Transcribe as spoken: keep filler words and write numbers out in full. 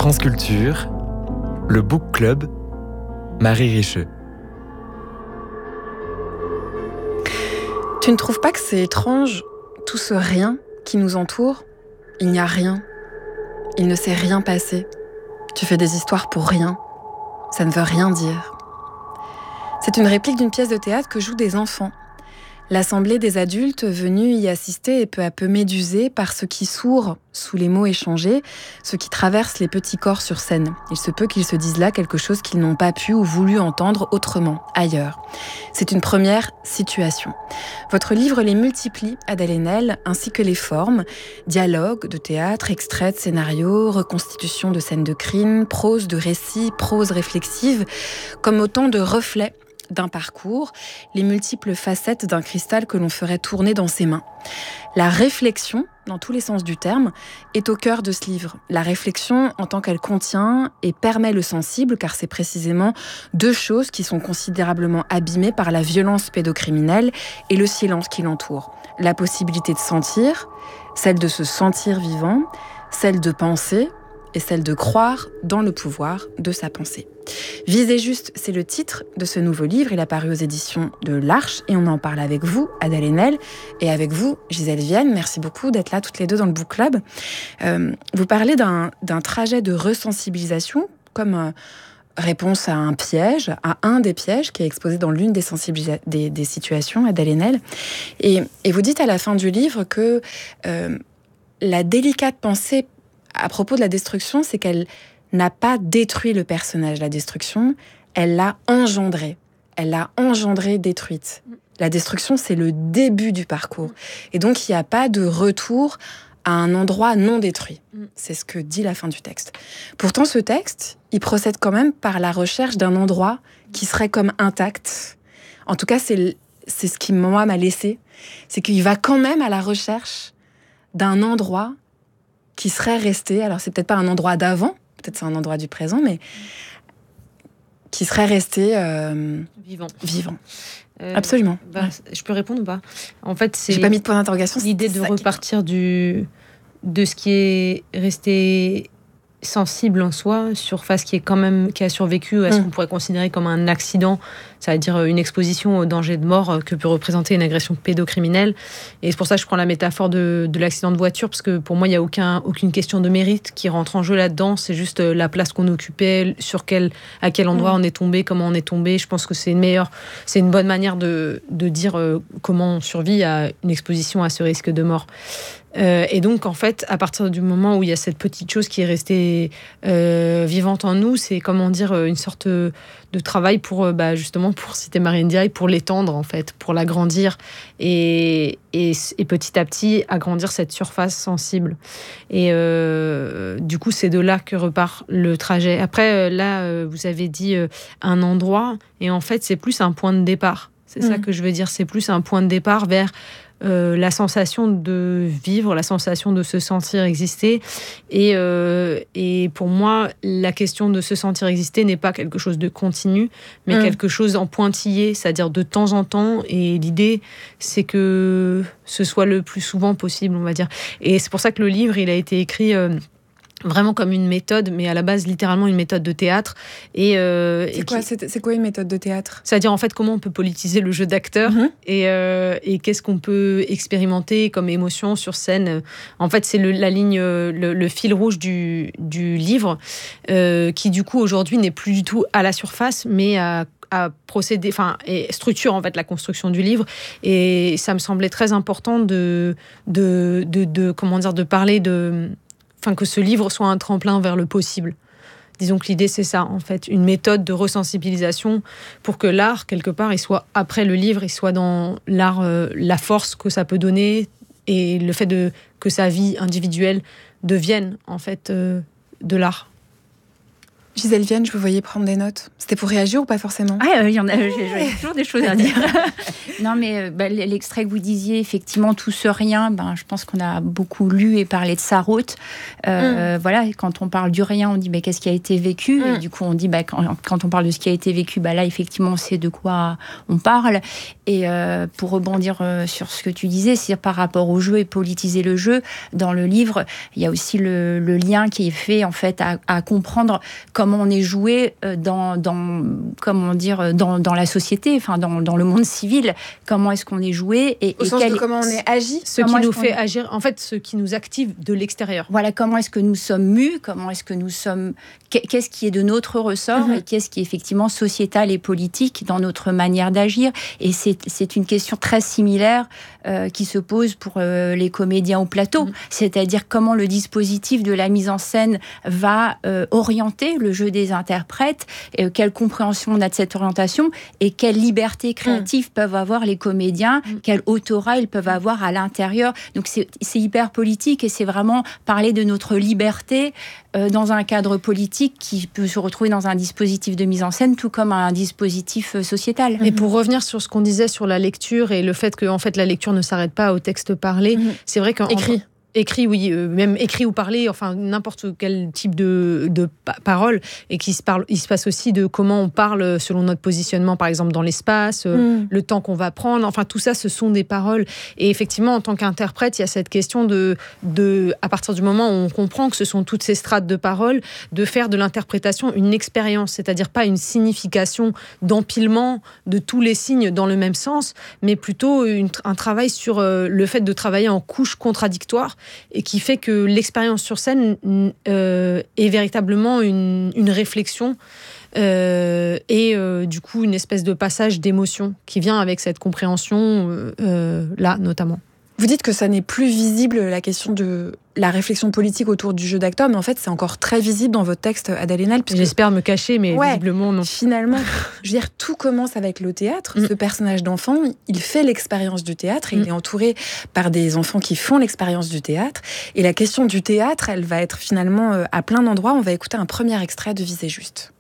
France Culture, le Book Club, Marie Richeux. Tu ne trouves pas que c'est étrange, tout ce rien qui nous entoure? Il n'y a rien. Il ne s'est rien passé. Tu fais des histoires pour rien. Ça ne veut rien dire. C'est une réplique d'une pièce de théâtre que jouent des enfants. L'assemblée des adultes venus y assister est peu à peu médusée par ce qui sourd sous les mots échangés, ce qui traverse les petits corps sur scène. Il se peut qu'ils se disent là quelque chose qu'ils n'ont pas pu ou voulu entendre autrement, ailleurs. C'est une première situation. Votre livre les multiplie, Adèle Haenel, ainsi que les formes, dialogues de théâtre, extraits de scénarios, reconstitution de scènes de crime, prose de récits, prose réflexive, comme autant de reflets d'un parcours, les multiples facettes d'un cristal que l'on ferait tourner dans ses mains. La réflexion, dans tous les sens du terme, est au cœur de ce livre. La réflexion en tant qu'elle contient et permet le sensible, car c'est précisément deux choses qui sont considérablement abîmées par la violence pédocriminelle et le silence qui l'entoure. La possibilité de sentir, celle de se sentir vivant, celle de penser, et celle de croire dans le pouvoir de sa pensée. Viser juste, c'est le titre de ce nouveau livre. Il a paru aux éditions de l'Arche et on en parle avec vous, Adèle Haenel, et avec vous, Gisèle Vienne. Merci beaucoup d'être là toutes les deux dans le Book Club. Euh, vous parlez d'un, d'un trajet de resensibilisation comme euh, réponse à un piège, à un des pièges qui est exposé dans l'une des, sensibilisa- des, des situations, Adèle Haenel. Et, et vous dites à la fin du livre que euh, la délicate pensée à propos de la destruction, c'est qu'elle n'a pas détruit le personnage. La destruction, elle l'a engendrée. Elle l'a engendrée, détruite. La destruction, c'est le début du parcours. Et donc, il n'y a pas de retour à un endroit non détruit. C'est ce que dit la fin du texte. Pourtant, ce texte, il procède quand même par la recherche d'un endroit qui serait comme intact. En tout cas, c'est, c'est ce qui, moi, m'a laissé. C'est qu'il va quand même à la recherche d'un endroit qui serait resté, alors c'est peut-être pas un endroit d'avant, peut-être c'est un endroit du présent, mais qui serait resté euh, vivant. Vivant. Euh, Absolument. Bah, ouais. Je peux répondre ou pas? En fait, c'est j'ai pas mis de point d'interrogation. L'idée de repartir du de ce qui est resté sensible en soi, surface qui est quand même qui a survécu à ce mmh. qu'on pourrait considérer comme un accident, c'est-à-dire une exposition au danger de mort que peut représenter une agression pédocriminelle. Et c'est pour ça que je prends la métaphore de, de l'accident de voiture, parce que pour moi il n'y a aucun, aucune question de mérite qui rentre en jeu là-dedans. C'est juste la place qu'on occupait, sur quel, à quel endroit mmh. on est tombé, comment on est tombé. Je pense que c'est une meilleure, c'est une bonne manière de, de dire euh, comment on survit à une exposition à ce risque de mort. Euh, et donc, en fait, à partir du moment où il y a cette petite chose qui est restée euh, vivante en nous, c'est, comment dire, une sorte de travail pour, euh, bah, justement, pour citer Marie Ndiaye, pour l'étendre, en fait, pour l'agrandir et, et, et petit à petit agrandir cette surface sensible. Et euh, du coup, c'est de là que repart le trajet. Après, là, euh, vous avez dit euh, un endroit, et en fait, c'est plus un point de départ. C'est mmh. ça que je veux dire, c'est plus un point de départ vers Euh, la sensation de vivre, la sensation de se sentir exister. Et, euh, et pour moi, la question de se sentir exister n'est pas quelque chose de continu, mais mmh. quelque chose en pointillé, c'est-à-dire de temps en temps. Et l'idée, c'est que ce soit le plus souvent possible, on va dire. Et c'est pour ça que le livre, il a été écrit Euh, vraiment comme une méthode, mais à la base littéralement une méthode de théâtre. Et, euh, c'est, et quoi, qui... c'est, c'est quoi une méthode de théâtre? C'est-à-dire en fait comment on peut politiser le jeu d'acteur mmh. et, euh, et qu'est-ce qu'on peut expérimenter comme émotion sur scène. En fait, c'est le, la ligne, le, le fil rouge du, du livre euh, qui du coup aujourd'hui n'est plus du tout à la surface, mais à à procéder, enfin, et structure en fait la construction du livre. Et ça me semblait très important de, de, de, de comment dire, de parler de Enfin, que ce livre soit un tremplin vers le possible. Disons que l'idée, c'est ça, en fait, une méthode de resensibilisation pour que l'art, quelque part, il soit après le livre, il soit dans l'art, euh, la force que ça peut donner et le fait de, que sa vie individuelle devienne, en fait, euh, de l'art. Gisèle Vienne, je vous voyais prendre des notes. C'était pour réagir ou pas forcément ? Ah, il euh, y en a, j'ai, j'ai toujours des choses à dire. Non, mais euh, bah, l'extrait que vous disiez, effectivement, tout ce rien, ben, je pense qu'on a beaucoup lu et parlé de Sarraute. Euh, mm. Voilà, quand on parle du rien, on dit mais qu'est-ce qui a été vécu ? Mm. Et du coup, on dit bah, quand, quand on parle de ce qui a été vécu, bah, là, effectivement, on sait de quoi on parle. Et euh, pour rebondir euh, sur ce que tu disais, c'est par rapport au jeu et politiser le jeu, dans le livre, il y a aussi le, le lien qui est fait en fait à, à comprendre comment on est joué dans, dans, comment dire, dans, dans la société, enfin dans, dans le monde civil, comment est-ce qu'on est joué et, au et sens quel... de comment on est agi, ce qui nous fait est... agir, en fait, ce qui nous active de l'extérieur. Voilà, comment est-ce que nous sommes mus, comment est-ce que nous sommes, qu'est-ce qui est de notre ressort mm-hmm. et qu'est-ce qui est effectivement sociétal et politique dans notre manière d'agir. Et c'est, c'est une question très similaire euh, qui se pose pour euh, les comédiens au plateau, mm-hmm. c'est-à-dire comment le dispositif de la mise en scène va euh, orienter le jeu des interprètes, euh, quelle compréhension on a de cette orientation et quelle liberté créative mmh. peuvent avoir les comédiens, mmh. quel autorat ils peuvent avoir à l'intérieur. Donc c'est, c'est hyper politique et c'est vraiment parler de notre liberté euh, dans un cadre politique qui peut se retrouver dans un dispositif de mise en scène tout comme un dispositif euh, sociétal. Et pour revenir sur ce qu'on disait sur la lecture et le fait que en fait, la lecture ne s'arrête pas au texte parlé, mmh. c'est vrai qu'en... Écrit. Écrit, oui, euh, même écrit ou parlé, enfin n'importe quel type de, de pa- parole, et qu'il se parle, il se passe aussi de comment on parle selon notre positionnement, par exemple dans l'espace, euh, mm. le temps qu'on va prendre, enfin tout ça, ce sont des paroles. Et effectivement, en tant qu'interprète, il y a cette question de, de, à partir du moment où on comprend que ce sont toutes ces strates de paroles, de faire de l'interprétation une expérience, c'est-à-dire pas une signification d'empilement de tous les signes dans le même sens, mais plutôt une, un travail sur euh, le fait de travailler en couches contradictoires, et qui fait que l'expérience sur scène euh, est véritablement une, une réflexion euh, et euh, du coup une espèce de passage d'émotion qui vient avec cette compréhension euh, euh, là notamment. Vous dites que ça n'est plus visible, la question de la réflexion politique autour du jeu d'acteur, mais en fait, c'est encore très visible dans votre texte, Adèle Haenel. Puisque... J'espère me cacher, mais ouais, visiblement, non. Finalement, je veux dire, tout commence avec le théâtre. Mm. Ce personnage d'enfant, il fait l'expérience du théâtre et mm. il est entouré par des enfants qui font l'expérience du théâtre. Et la question du théâtre, elle va être finalement à plein d'endroits. On va écouter un premier extrait de Visez juste.